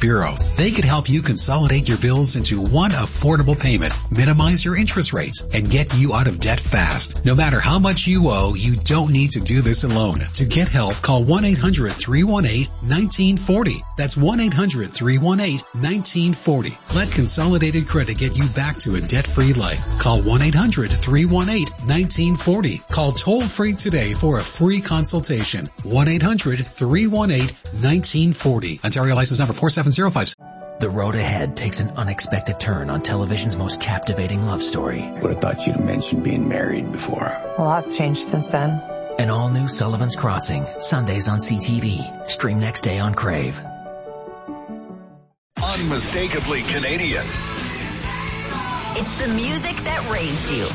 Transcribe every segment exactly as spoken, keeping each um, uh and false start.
Bureau. They could help you consolidate your bills into one affordable payment, minimize your interest rates, and get you out of debt fast. No matter how much you owe, you don't need to do this alone. To get help, call one eight hundred three one eight one nine four zero. That's one eight hundred three one eight one nine four zero. Let Consolidated Credit get you back to a debt-free life. Call one eight hundred three one eight one nine four zero. Call toll-free today for a free consultation. one eight hundred three one eight one nine four zero. Ontario license number four seven zero five. The road ahead takes an unexpected turn on television's most captivating love story. Would have thought you'd mentioned being married before. A lot's changed since then. An all-new Sullivan's Crossing, Sundays on C T V. Stream next day on Crave. Unmistakably Canadian. It's the music that raised you.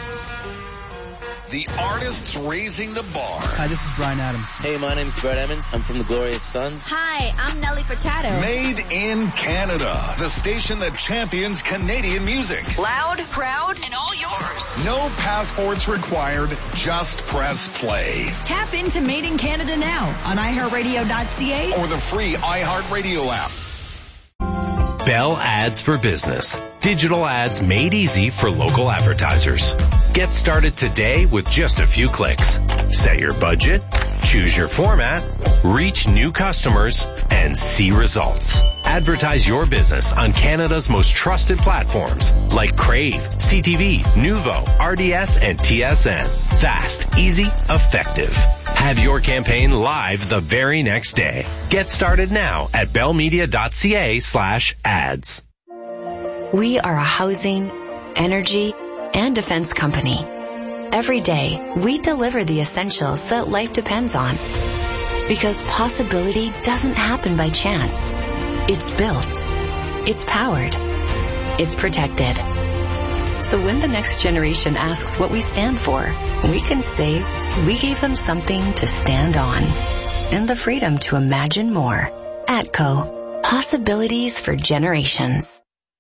The artists raising the bar. Hi, this is Bryan Adams. Hey, my name's Brett Emmons. I'm from the Glorious Sons. Hi, I'm Nelly Furtado. Made in Canada. The station that champions Canadian music. Loud, proud, and all yours. No passports required. Just press play. Tap into Made in Canada now on i heart radio dot c a or the free iHeartRadio app. Bell Ads for Business. Digital ads made easy for local advertisers. Get started today with just a few clicks. Set your budget, choose your format, reach new customers, and see results. Advertise your business on Canada's most trusted platforms like Crave, C T V, Nuvo, R D S, and T S N. Fast, easy, effective. Have your campaign live the very next day. Get started now at bellmedia dot c a slash ads. We are a housing, energy, and defense company. Every day, we deliver the essentials that life depends on. Because possibility doesn't happen by chance. It's built. It's powered. It's protected. So when the next generation asks what we stand for, we can say we gave them something to stand on and the freedom to imagine more. ATCO. Possibilities for generations.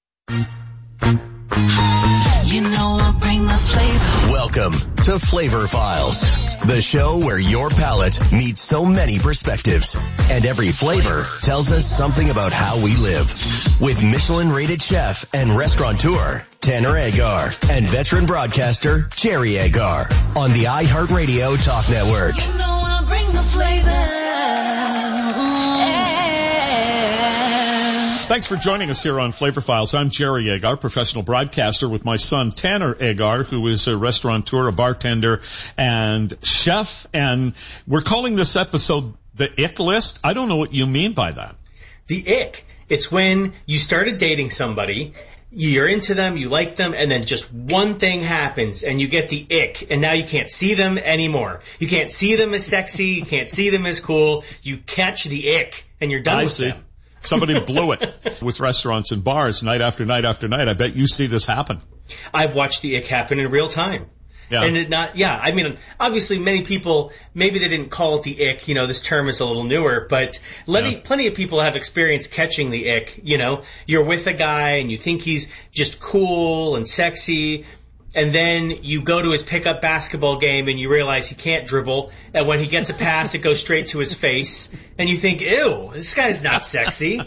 You know I bring the flavor. Welcome to Flavor Files, the show where your palate meets so many perspectives, and every flavor tells us something about how we live. With Michelin-rated chef and restaurateur Tanner Agar and veteran broadcaster Jerry Agar on the iHeartRadio Talk Network. You know I bring the flavor. Thanks for joining us here on Flavor Files. I'm Jerry Agar, professional broadcaster, with my son Tanner Agar, who is a restaurateur, a bartender, and chef. And we're calling this episode the Ick List. I don't know what you mean by that. The ick. It's when you started dating somebody, you're into them, you like them, and then just one thing happens and you get the ick, and now you can't see them anymore. You can't see them as sexy, you can't see them as cool. You catch the ick and you're done I with see. them. Somebody blew it with restaurants and bars night after night after night. I bet you see this happen. I've watched the ick happen in real time. Yeah. And it not, yeah, I mean, obviously many people, maybe they didn't call it the ick, you know, this term is a little newer, but plenty, yeah. plenty of people have experienced catching the ick, you know. You're with a guy and you think he's just cool and sexy, and then you go to his pickup basketball game and you realize he can't dribble, and when he gets a pass, it goes straight to his face, and you think, ew, this guy's not sexy.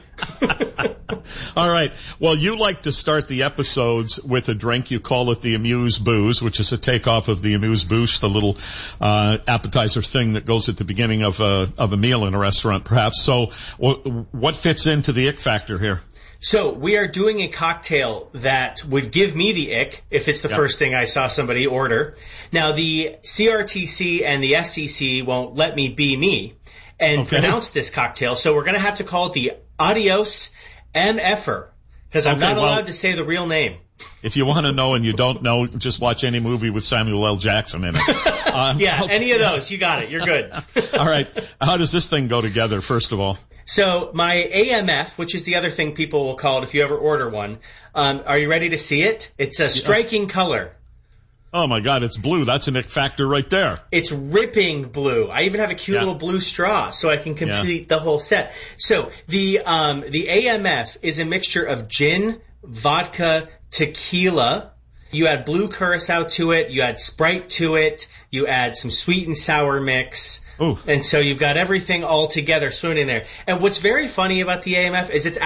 All right. Well, you like to start the episodes with a drink. You call it the Amuse Booze, which is a takeoff of the Amuse Bouche, the little uh appetizer thing that goes at the beginning of a, of a meal in a restaurant, perhaps. So what fits into the ick factor here? So we are doing a cocktail that would give me the ick if it's the yep. first thing I saw somebody order. Now, the C R T C and the F C C won't let me be me and okay. pronounce this cocktail, so we're going to have to call it the Adios M F-er, because I'm okay, not allowed well, to say the real name. If you want to know and you don't know, just watch any movie with Samuel L. Jackson in it. Um, yeah, okay. Any of those. You got it. You're good. All right. How does this thing go together, first of all? So my A M F, which is the other thing people will call it if you ever order one, um, are you ready to see it? It's a striking yeah. color. Oh, my God, it's blue. That's an ick factor right there. It's ripping blue. I even have a cute yeah. little blue straw so I can complete yeah. the whole set. So the um, the A M F is a mixture of gin, vodka, tequila. You add blue curacao to it. You add Sprite to it. You add some sweet and sour mix. Ooh. And so you've got everything all together swimming in there. And what's very funny about the A M F is it's